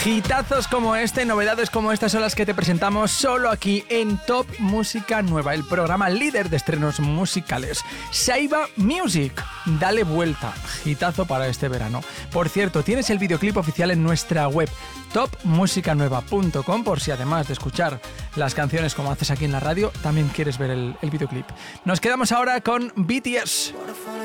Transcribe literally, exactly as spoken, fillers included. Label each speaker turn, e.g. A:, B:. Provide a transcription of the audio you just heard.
A: Hitazos como este, novedades como estas son las que te presentamos solo aquí en Top Música Nueva, el programa líder de estrenos musicales. Saiba Music, dale vuelta, hitazo para este verano. Por cierto, tienes el videoclip oficial en nuestra web top música nueva punto com por si además de escuchar las canciones como haces aquí en la radio, también quieres ver el, el videoclip. Nos quedamos ahora con B T S.